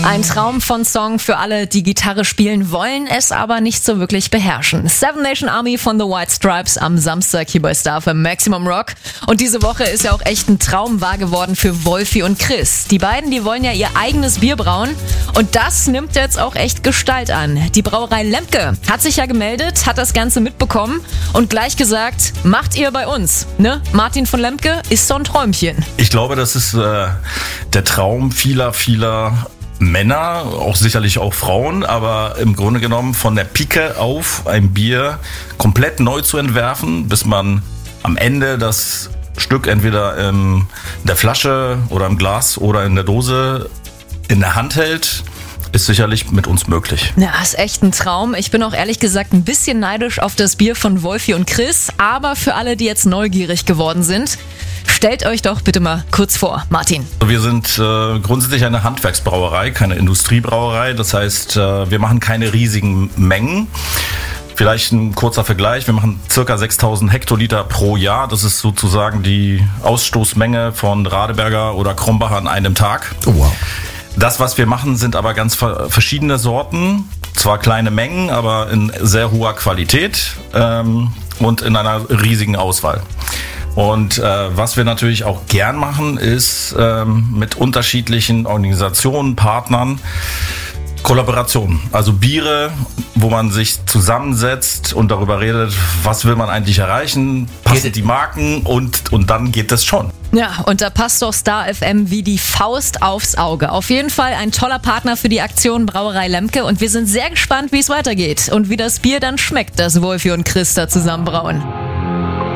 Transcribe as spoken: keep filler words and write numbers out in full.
Ein Traum von Song für alle, die Gitarre spielen wollen, es aber nicht so wirklich beherrschen. Seven Nation Army von The White Stripes am Samstag hier bei Star für Maximum Rock. Und diese Woche ist ja auch echt ein Traum wahr geworden für Wolfi und Chris. Die beiden, die wollen ja ihr eigenes Bier brauen. Und das nimmt jetzt auch echt Gestalt an. Die Brauerei Lemke hat sich ja gemeldet, hat das Ganze mitbekommen und gleich gesagt, macht ihr bei uns. Ne? Martin von Lemke ist so ein Träumchen. Ich glaube, das ist äh, der Traum vieler, vieler Männer, auch sicherlich auch Frauen, aber im Grunde genommen von der Pike auf ein Bier komplett neu zu entwerfen, bis man am Ende das Stück entweder in der Flasche oder im Glas oder in der Dose in der Hand hält, ist sicherlich mit uns möglich. Ja, ist echt ein Traum. Ich bin auch ehrlich gesagt ein bisschen neidisch auf das Bier von Wolfi und Chris, aber für alle, die jetzt neugierig geworden sind, stellt euch doch bitte mal kurz vor, Martin. Wir sind äh, grundsätzlich eine Handwerksbrauerei, keine Industriebrauerei. Das heißt, äh, wir machen keine riesigen Mengen. Vielleicht ein kurzer Vergleich. Wir machen circa sechstausend Hektoliter pro Jahr. Das ist sozusagen die Ausstoßmenge von Radeberger oder Krombacher an einem Tag. Oh, wow. Das, was wir machen, sind aber ganz verschiedene Sorten. Zwar kleine Mengen, aber in sehr hoher Qualität ähm, und in einer riesigen Auswahl. Und äh, was wir natürlich auch gern machen, ist ähm, mit unterschiedlichen Organisationen, Partnern, Kollaborationen. Also Biere, wo man sich zusammensetzt und darüber redet, was will man eigentlich erreichen, passen die Marken und, und dann geht das schon. Ja, und da passt doch Star F M wie die Faust aufs Auge. Auf jeden Fall ein toller Partner für die Aktion Brauerei Lemke und wir sind sehr gespannt, wie es weitergeht und wie das Bier dann schmeckt, das Wolfi und Chris da zusammen brauen.